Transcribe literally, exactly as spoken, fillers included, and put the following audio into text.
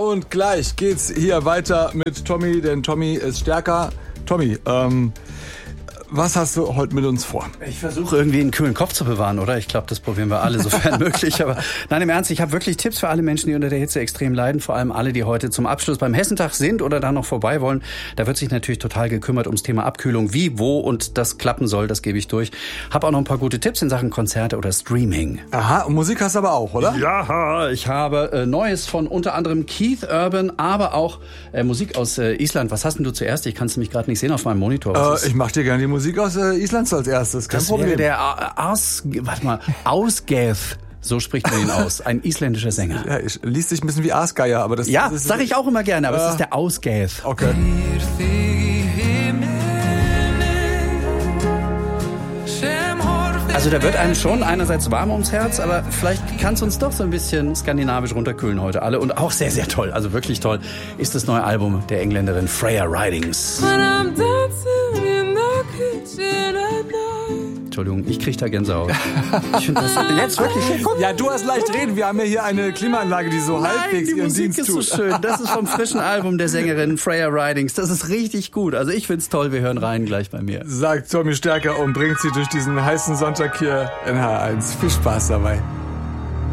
Und gleich geht's hier weiter mit Tommy, denn Tommy ist stärker. Tommy, ähm, was hast du heute mit uns vor? Ich versuche irgendwie einen kühlen Kopf zu bewahren, oder? Ich glaube, das probieren wir alle, sofern möglich. Aber nein, im Ernst, ich habe wirklich Tipps für alle Menschen, die unter der Hitze extrem leiden. Vor allem alle, die heute zum Abschluss beim Hessentag sind oder da noch vorbei wollen. Da wird sich natürlich total gekümmert ums Thema Abkühlung. Wie, wo und das klappen soll, das gebe ich durch. Hab auch noch ein paar gute Tipps in Sachen Konzerte oder Streaming. Aha, und Musik hast du aber auch, oder? Ja, ich habe äh, Neues von unter anderem Keith Urban, aber auch äh, Musik aus äh, Island. Was hast denn du zuerst? Ich kann es nämlich gerade nicht sehen auf meinem Monitor. Äh, ich mach dir gerne die Musik aus äh, Islands als erstes, kein das Problem. Wäre der Aus, warte mal, Ausgeth, so spricht man ihn aus, ein isländischer Sänger. Ja, ich, liest sich ein bisschen wie Aasgeier, aber das Ja, das ist, sag ich auch immer gerne, aber äh, es ist der Ausgeth. Okay. Also da wird einem schon einerseits warm ums Herz, aber vielleicht kann es uns doch so ein bisschen skandinavisch runterkühlen heute alle. Und auch sehr, sehr toll, also wirklich toll, ist das neue Album der Engländerin Freya Ridings. Entschuldigung, ich krieg da Gänsehaut. Ich finde das jetzt wirklich... Ja, du hast leicht reden. Wir haben ja hier eine Klimaanlage, die so Nein, halbwegs die ihren Musik Dienst ist tut. so schön. Das ist vom frischen Album der Sängerin Freya Ridings. Das ist richtig gut. Also ich find's toll. Wir hören rein gleich bei mir. Sagt Tommy Stärker und bringt sie durch diesen heißen Sonntag hier in H eins. Viel Spaß dabei.